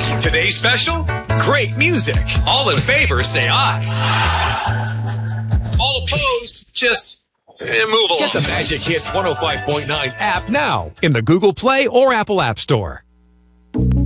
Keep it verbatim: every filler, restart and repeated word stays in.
Today's special? Great music. All in favor, say aye. All opposed, just eh, move along. Get the Magic Hits one oh five point nine app now in the Google Play or Apple App Store.